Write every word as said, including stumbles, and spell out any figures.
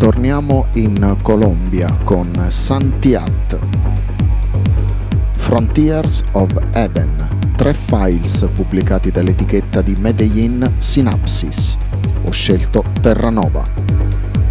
Torniamo in Colombia con Santiat, Frontiers of Eden, tre files pubblicati dall'etichetta di Medellin Synapsis. Ho scelto Terranova.